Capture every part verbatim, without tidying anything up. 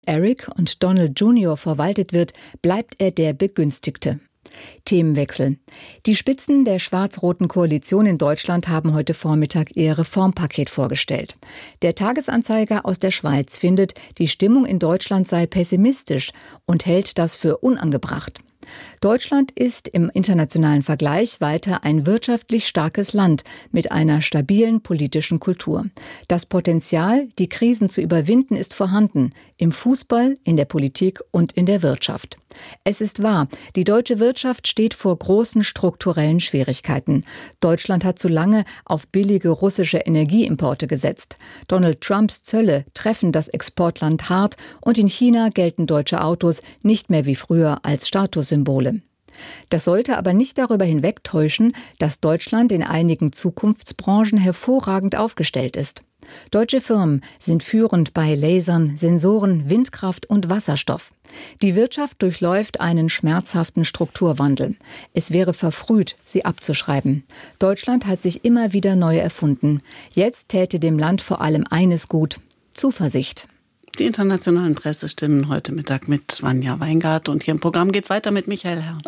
Eric und Donald Junior verwaltet wird, bleibt er der Begünstigte. Themenwechsel. Die Spitzen der schwarz-roten Koalition in Deutschland haben heute Vormittag ihr Reformpaket vorgestellt. Der Tagesanzeiger aus der Schweiz findet, die Stimmung in Deutschland sei pessimistisch und hält das für unangebracht. Deutschland ist im internationalen Vergleich weiter ein wirtschaftlich starkes Land mit einer stabilen politischen Kultur. Das Potenzial, die Krisen zu überwinden, ist vorhanden. Im Fußball, in der Politik und in der Wirtschaft. Es ist wahr, die deutsche Wirtschaft steht vor großen strukturellen Schwierigkeiten. Deutschland hat zu lange auf billige russische Energieimporte gesetzt. Donald Trumps Zölle treffen das Exportland hart und in China gelten deutsche Autos nicht mehr wie früher als Statussymbole. Das sollte aber nicht darüber hinwegtäuschen, dass Deutschland in einigen Zukunftsbranchen hervorragend aufgestellt ist. Deutsche Firmen sind führend bei Lasern, Sensoren, Windkraft und Wasserstoff. Die Wirtschaft durchläuft einen schmerzhaften Strukturwandel. Es wäre verfrüht, sie abzuschreiben. Deutschland hat sich immer wieder neu erfunden. Jetzt täte dem Land vor allem eines gut: Zuversicht. Die internationalen Pressestimmen heute Mittag mit Vanja Weingart. Und hier im Programm geht's weiter mit Michael Herr.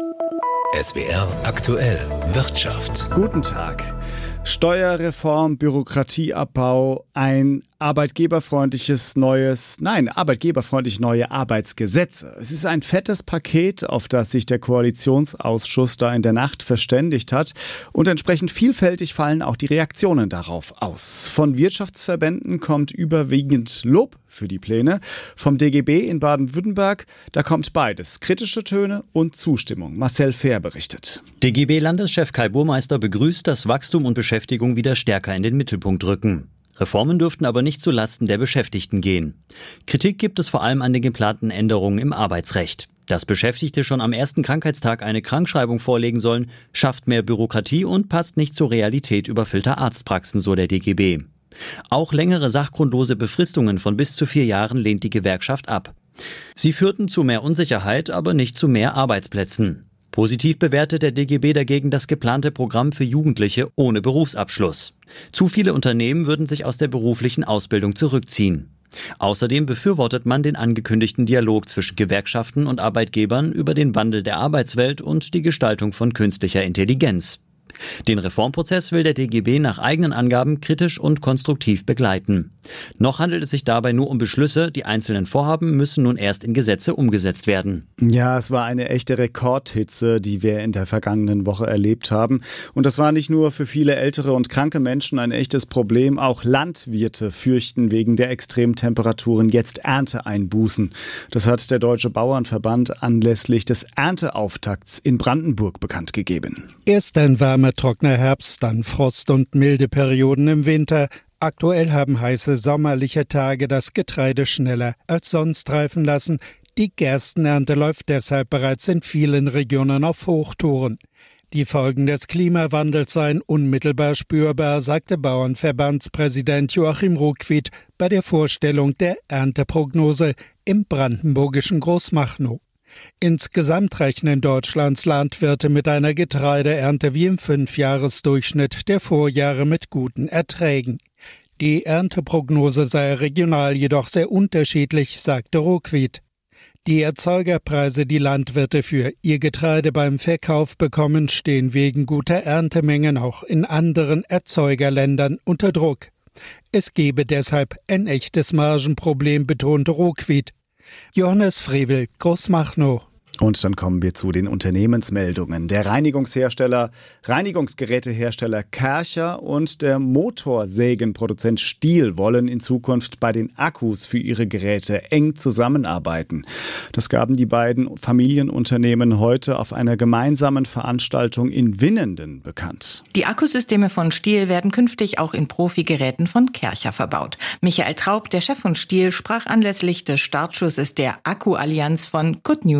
S W R aktuell Wirtschaft. Guten Tag. Steuerreform, Bürokratieabbau, ein arbeitgeberfreundliches neues, nein, arbeitgeberfreundlich neue Arbeitsgesetze. Es ist ein fettes Paket, auf das sich der Koalitionsausschuss da in der Nacht verständigt hat. Und entsprechend vielfältig fallen auch die Reaktionen darauf aus. Von Wirtschaftsverbänden kommt überwiegend Lob für die Pläne. Vom D G B in Baden-Württemberg, da kommt beides. Kritische Töne und Zustimmung. Marcel Fehr berichtet. D G B-Landeschef Kai Burmeister begrüßt, dass Wachstum und Beschäftigung wieder stärker in den Mittelpunkt rücken. Reformen dürften aber nicht zulasten der Beschäftigten gehen. Kritik gibt es vor allem an den geplanten Änderungen im Arbeitsrecht. Dass Beschäftigte schon am ersten Krankheitstag eine Krankschreibung vorlegen sollen, schafft mehr Bürokratie und passt nicht zur Realität überfüllter Arztpraxen, so der D G B. Auch längere sachgrundlose Befristungen von bis zu vier Jahren lehnt die Gewerkschaft ab. Sie führten zu mehr Unsicherheit, aber nicht zu mehr Arbeitsplätzen. Positiv bewertet der D G B dagegen das geplante Programm für Jugendliche ohne Berufsabschluss. Zu viele Unternehmen würden sich aus der beruflichen Ausbildung zurückziehen. Außerdem befürwortet man den angekündigten Dialog zwischen Gewerkschaften und Arbeitgebern über den Wandel der Arbeitswelt und die Gestaltung von künstlicher Intelligenz. Den Reformprozess will der D G B nach eigenen Angaben kritisch und konstruktiv begleiten. Noch handelt es sich dabei nur um Beschlüsse, die einzelnen Vorhaben müssen nun erst in Gesetze umgesetzt werden. Ja, es war eine echte Rekordhitze, die wir in der vergangenen Woche erlebt haben. Und das war nicht nur für viele ältere und kranke Menschen ein echtes Problem. Auch Landwirte fürchten wegen der Extremtemperaturen jetzt Ernteeinbußen. Das hat der Deutsche Bauernverband anlässlich des Ernteauftakts in Brandenburg bekannt gegeben. Erst ein warmer, trockener Herbst, dann Frost und milde Perioden im Winter. Aktuell haben heiße sommerliche Tage das Getreide schneller als sonst reifen lassen. Die Gerstenernte läuft deshalb bereits in vielen Regionen auf Hochtouren. Die Folgen des Klimawandels seien unmittelbar spürbar, sagte Bauernverbandspräsident Joachim Ruckwied bei der Vorstellung der Ernteprognose im brandenburgischen Großmachnow. Insgesamt rechnen Deutschlands Landwirte mit einer Getreideernte wie im Fünfjahresdurchschnitt der Vorjahre mit guten Erträgen. Die Ernteprognose sei regional jedoch sehr unterschiedlich, sagte Ruckwied. Die Erzeugerpreise, die Landwirte für ihr Getreide beim Verkauf bekommen, stehen wegen guter Erntemengen auch in anderen Erzeugerländern unter Druck. Es gebe deshalb ein echtes Margenproblem, betonte Ruckwied. Johannes Frevel, Großmachnow. Und dann kommen wir zu den Unternehmensmeldungen. Der Reinigungshersteller, Reinigungsgerätehersteller Kärcher und der Motorsägenproduzent Stihl wollen in Zukunft bei den Akkus für ihre Geräte eng zusammenarbeiten. Das gaben die beiden Familienunternehmen heute auf einer gemeinsamen Veranstaltung in Winnenden bekannt. Die Akkusysteme von Stihl werden künftig auch in Profigeräten von Kärcher verbaut. Michael Traub, der Chef von Stihl, sprach anlässlich des Startschusses der Akku-Allianz von Good News fürs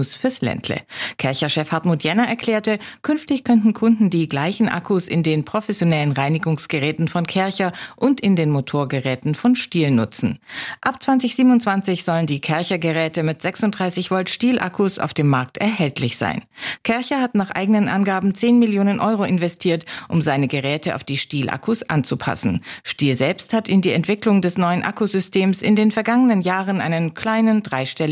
Ländle. Kärcher-Chef Hartmut Jenner erklärte, künftig könnten Kunden die gleichen Akkus in den professionellen Reinigungsgeräten von Kärcher und in den Motorgeräten von Stihl nutzen. Ab zwanzig siebenundzwanzig sollen die Kärcher-Geräte mit sechsunddreißig Volt Stiel-Akkus auf dem Markt erhältlich sein. Kärcher hat nach eigenen Angaben zehn Millionen Euro investiert, um seine Geräte auf die Stiel-Akkus anzupassen. Stihl selbst hat in die Entwicklung des neuen Akkusystems in den vergangenen Jahren einen kleinen dreistelligen